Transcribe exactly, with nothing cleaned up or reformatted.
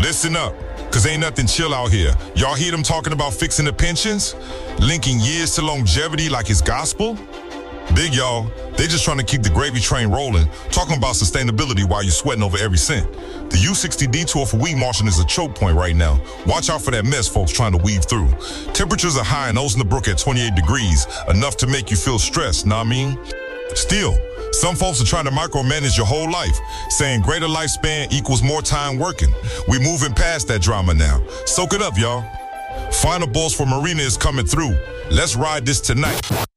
Listen up, cause ain't nothing chill out here. Y'all hear them talking about fixing the pensions? Linking years to longevity like it's gospel? Big y'all, they just trying to keep the gravy train rolling, talking about sustainability while you're sweating over every cent. The U sixty detour for weed marshing is a choke point right now. Watch out for that mess folks trying to weave through. Temperatures are high in Osnabrück at twenty-eight degrees, enough to make you feel stressed, know what I mean? Still, some folks are trying to micromanage your whole life, saying greater lifespan equals more time working. We moving past that drama now. Soak it up, y'all. Final balls for Marina is coming through. Let's ride this tonight.